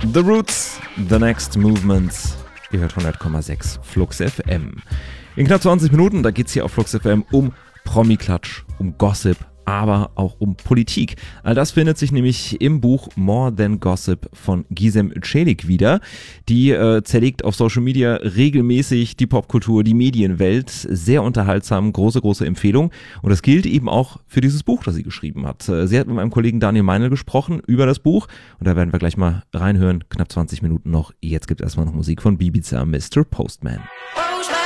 The Roots, The Next Movement. Ihr hört 100,6 Flux FM. In knapp 20 Minuten, da geht's hier auf Flux FM um Promi-Klatsch, um Gossip, aber auch um Politik. All das findet sich nämlich im Buch More Than Gossip von Gizem Celik wieder. Die zerlegt auf Social Media regelmäßig die Popkultur, die Medienwelt. Sehr unterhaltsam, große Empfehlung. Und das gilt eben auch für dieses Buch, das sie geschrieben hat. Sie hat mit meinem Kollegen Daniel Meinl gesprochen über das Buch. Und da werden wir gleich mal reinhören. Knapp 20 Minuten noch. Jetzt gibt es erstmal noch Musik von Ibiza, Mr. Postman.